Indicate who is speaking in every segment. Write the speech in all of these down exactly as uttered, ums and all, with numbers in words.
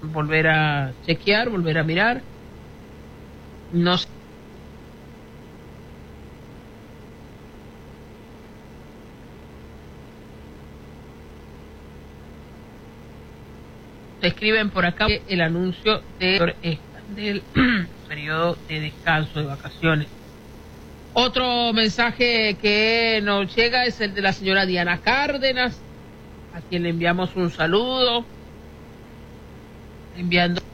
Speaker 1: volver a chequear, volver a mirar. No sé. Escriben por acá el anuncio de, del periodo de descanso, de vacaciones. Otro mensaje que nos llega es el de la señora Diana Cárdenas, a quien le enviamos un saludo, enviando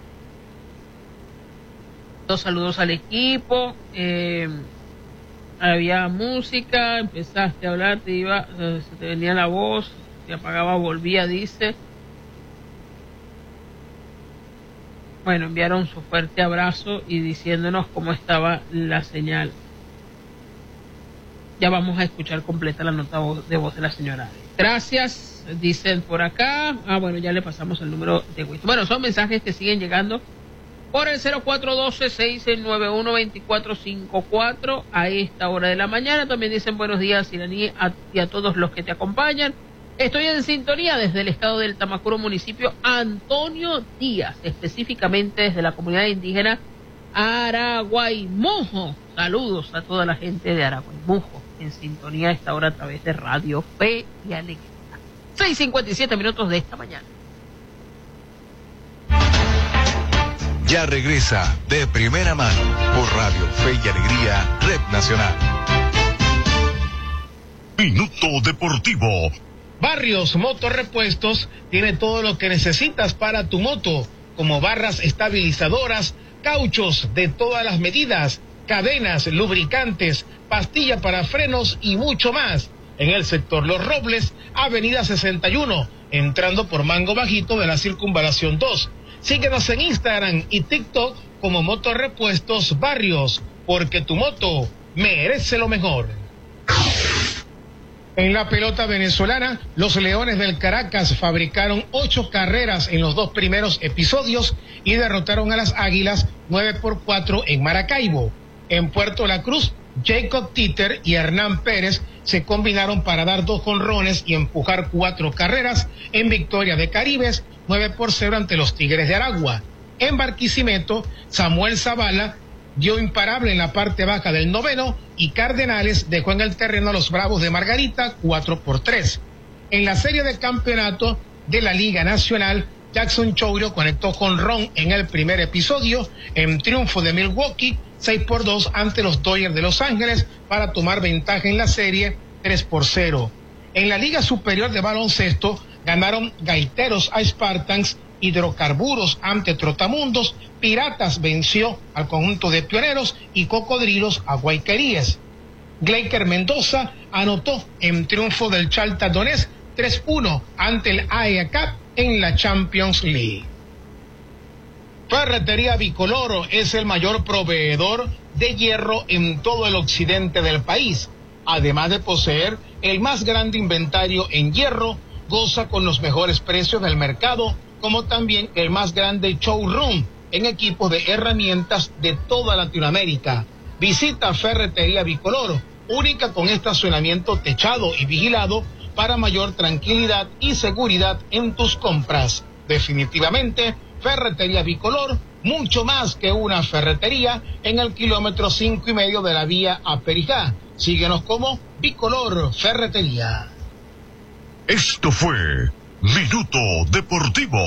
Speaker 1: dos saludos al equipo. Eh, había música, empezaste a hablar, te iba, eh, se te venía la voz, se apagaba, volvía, dice. Bueno, enviaron su fuerte abrazo y diciéndonos cómo estaba la señal. Ya vamos a escuchar completa la nota de voz de la señora. Gracias, dicen por acá. Ah, bueno, ya le pasamos el número de Wix. Bueno, son mensajes que siguen llegando por el cero cuatro uno dos, seis nueve uno, dos cuatro cinco cuatro a esta hora de la mañana. También dicen buenos días, Iraní, a, y a todos los que te acompañan. Estoy en sintonía desde el estado del Tamacuro, municipio Antonio Díaz, específicamente desde la comunidad indígena Araguaymojo. Saludos a toda la gente de Araguaymojo, en sintonía a esta hora a través de Radio Fe y Alegría. seis cincuenta y siete minutos de esta mañana.
Speaker 2: Ya regresa De Primera Mano por Radio Fe y Alegría, Red Nacional.
Speaker 3: Minuto Deportivo. Barrios Motorrepuestos tiene todo lo que necesitas para tu moto, como barras estabilizadoras, cauchos de todas las medidas, cadenas, lubricantes, pastilla para frenos y mucho más. En el sector Los Robles, Avenida sesenta y uno, entrando por Mango Bajito de la Circunvalación dos. Síguenos en Instagram y TikTok como Motorrepuestos Barrios, porque tu moto merece lo mejor. En la pelota venezolana, los Leones del Caracas fabricaron ocho carreras en los dos primeros episodios y derrotaron a las Águilas nueve por cuatro en Maracaibo. En Puerto La Cruz, Jacob Títer y Hernán Pérez se combinaron para dar dos jonrones y empujar cuatro carreras en victoria de Caribes, nueve por cero ante los Tigres de Aragua. En Barquisimeto, Samuel Zavala dio imparable en la parte baja del noveno y Cardenales dejó en el terreno a los Bravos de Margarita cuatro por tres. En la serie de campeonato de la Liga Nacional, Jackson Chourio conectó jonrón en el primer episodio en triunfo de Milwaukee seis por dos ante los Dodgers de Los Ángeles para tomar ventaja en la serie tres por cero. En la Liga Superior de Baloncesto ganaron Gaiteros a Spartans, Hidrocarburos ante Trotamundos, Piratas venció al conjunto de Pioneros y Cocodrilos a Guayqueríes. Gleiker Mendoza anotó en triunfo del Chalta Donetsk tres uno ante el A E A Cup en la Champions League. Ferretería Bicoloro es el mayor proveedor de hierro en todo el occidente del país. Además de poseer el más grande inventario en hierro, goza con los mejores precios del mercado, como también el más grande showroom en equipos de herramientas de toda Latinoamérica. Visita Ferretería Bicoloro, única con estacionamiento techado y vigilado para mayor tranquilidad y seguridad en tus compras. Definitivamente, Ferretería Bicolor, mucho más que una ferretería, en el kilómetro cinco y medio de la vía a Perijá. Síguenos como Bicolor Ferretería.
Speaker 4: Esto fue Minuto Deportivo.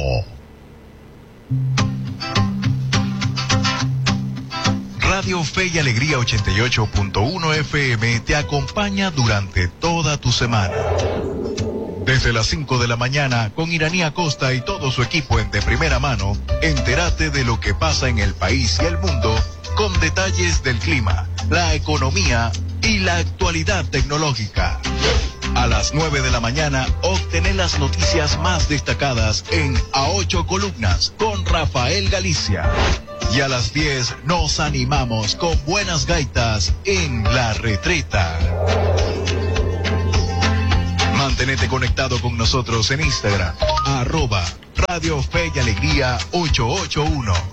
Speaker 2: Radio Fe y Alegría ochenta y ocho punto uno F M te acompaña durante toda tu semana. Desde las cinco de la mañana, con Iraní Acosta y todo su equipo en De Primera Mano, entérate de lo que pasa en el país y el mundo, con detalles del clima, la economía y la actualidad tecnológica. A las nueve de la mañana, obtener las noticias más destacadas en A Ocho Columnas con Rafael Galicia. Y a las diez nos animamos con buenas gaitas en La Retreta. Mantenete conectado con nosotros en Instagram, arroba Radio Fe y Alegría ochocientos ochenta y uno.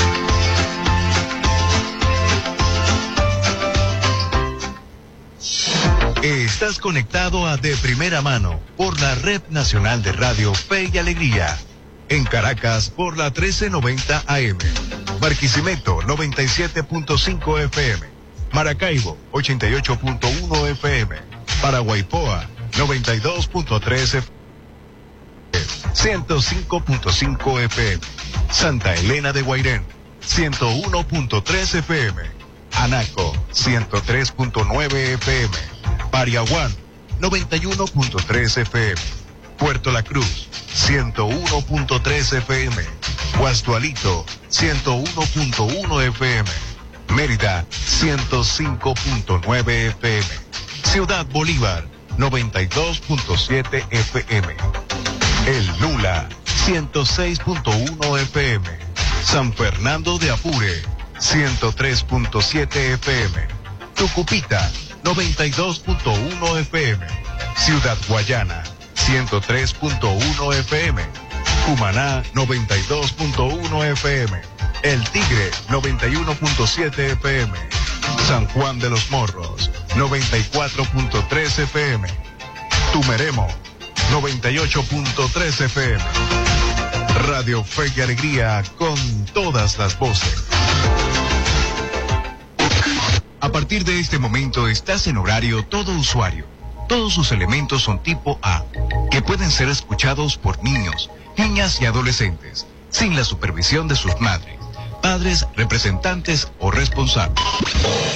Speaker 2: Estás conectado a De Primera Mano por la Red Nacional de Radio Fe y Alegría. En Caracas por la trece noventa A M. Barquisimeto noventa y siete punto cinco F M. Maracaibo ochenta y ocho punto uno F M. Paraguaypoa noventa y dos punto tres F M. ciento cinco punto cinco F M. Santa Elena de Guairén ciento uno punto tres F M. Anaco ciento tres punto nueve F M. Pariaguán noventa y uno punto tres F M. Puerto La Cruz ciento uno punto tres F M. Guasdualito ciento uno punto uno F M. Mérida ciento cinco punto nueve F M. Ciudad Bolívar noventa y dos punto siete F M. El Nula ciento seis punto uno F M. San Fernando de Apure ciento tres punto siete F M. Tucupita noventa y dos punto uno F M. Ciudad Guayana ciento tres punto uno F M. Cumaná noventa y dos punto uno F M. El Tigre noventa y uno punto siete F M. San Juan de los Morros noventa y cuatro punto tres F M. Tumeremo noventa y ocho punto tres F M. Radio Fe y Alegría con todas las voces. A partir de este momento estás en horario todo usuario. Todos sus elementos son tipo A, que pueden ser escuchados por niños, niñas y adolescentes, sin la supervisión de sus madres, padres, representantes o responsables.